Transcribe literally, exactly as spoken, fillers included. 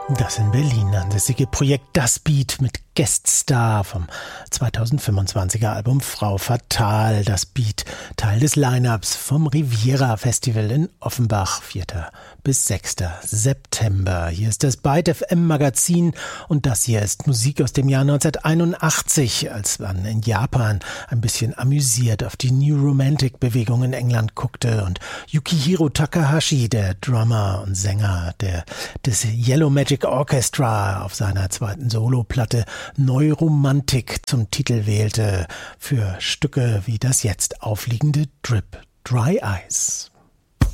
Das in Berlin ansässige Projekt Das Beat mit Gueststar vom zweitausendfünfundzwanziger Album Frau Fatal. Das Beat, Teil des Line-Ups vom Riviera Festival in Offenbach, vierter bis sechster September. Hier ist das Byte F M Magazin und das hier ist Musik aus dem Jahr neunzehnhunderteinundachtzig, als man in Japan ein bisschen amüsiert auf die New Romantic Bewegung in England guckte und Yukihiro Takahashi, der Drummer und Sänger der, des Yellow Magic Orchestra, auf seiner zweiten Soloplatte Neuromantik zum Titel wählte für Stücke wie das jetzt aufliegende Drip Dry Eyes.